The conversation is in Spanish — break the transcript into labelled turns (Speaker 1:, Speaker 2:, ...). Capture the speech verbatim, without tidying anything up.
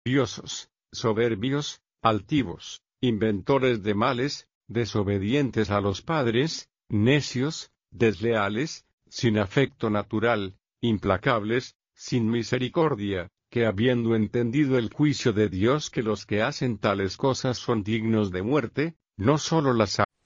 Speaker 1: envidiosos, soberbios, altivos, inventores de males, desobedientes a los padres, necios, desleales, sin afecto natural, implacables, sin misericordia, que habiendo entendido el juicio de Dios que los que hacen tales cosas son dignos de muerte, no sólo las